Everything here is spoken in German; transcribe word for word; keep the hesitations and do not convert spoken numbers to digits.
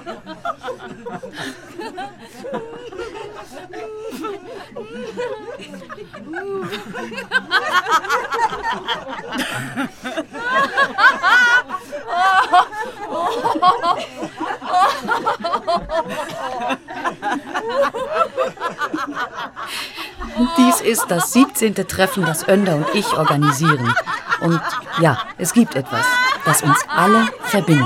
Dies ist das siebzehnte Treffen, das Önder und ich organisieren. Und ja, es gibt etwas, das uns alle verbindet.